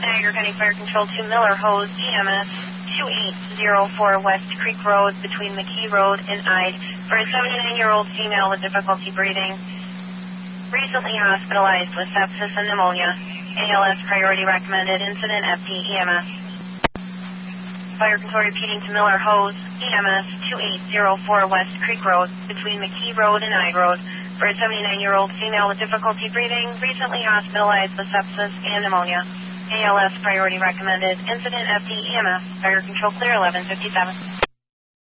Niagara County Fire Control to Miller Hose, EMS 2804 West Creek Road between McKee Road and Ide for a 79-year-old female with difficulty breathing. Recently hospitalized with sepsis and pneumonia. ALS priority recommended. Incident FD EMS. Fire Control repeating to Miller Hose, EMS 2804 West Creek Road between McKee Road and Ide Road for a 79-year-old female with difficulty breathing. Recently hospitalized with sepsis and pneumonia. ALS priority recommended. Incident FD EMS. Fire Control clear 1157.